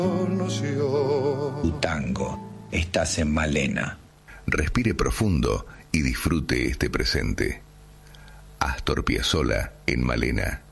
Tu tango, estás en Malena. Respire profundo y disfrute este presente. Astor Piazzolla en Malena.